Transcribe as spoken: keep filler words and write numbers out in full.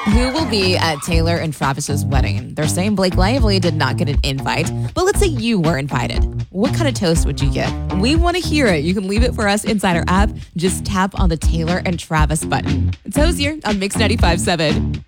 Who will be at Taylor and Travis's wedding? They're saying Blake Lively did not get an invite, but let's say you were invited. What kind of toast would you get? We want to hear it. You can leave it for us inside our app. Just tap on the Taylor and Travis button. It's Hosier on Mix ninety-five point seven.